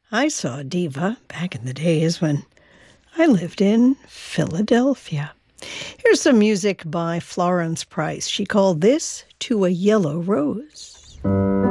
I saw a diva back in the days when I lived in Philadelphia. Here's some music by Florence Price. She called this To a Yellow Rose.